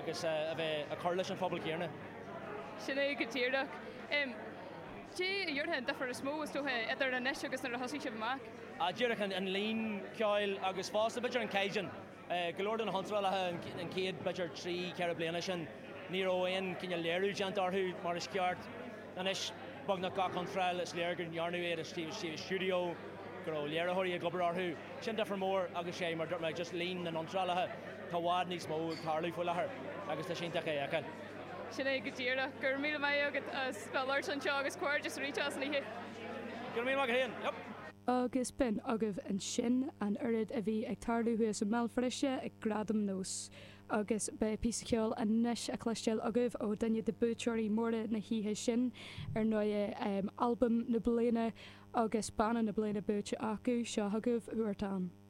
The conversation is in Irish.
agus a bheith a chuirlis an phobal céarna. Sinna go tíireach. Dé dúirthe defar is mó tóthe idir an neis agus ar a hosí sibh amach? Dúireach an líon ceáil agus fásta beidir an céidean. Golóir an hontralathe an céad beidir 3 cear bliana sin ní óon cinne léirú deantarthú mar is ceart. An is bagna gach an freil is léir gon jarnú ar a studio go léirethirí a gobararthú. Sin defar mór agus sé mar dúirt me just líon an hontralathe tá bhád níos mó tarlaú fuil lethir agus tá sin take éacan. Sinna go tíireach gur mí mai agad spellir an seo agus cuair just ríte as níthe. Gur mí mag héan, yep. Agus bin agah an sin an urid a bhí ag tarlúthe sa mellfriise ag gradam nós. Agus be písaceol a neis a chluisteil agah ó daine de búteirí mórda na híthe sin ar nua album na bliana agus banna na bliana búte acu seo agah uairtán.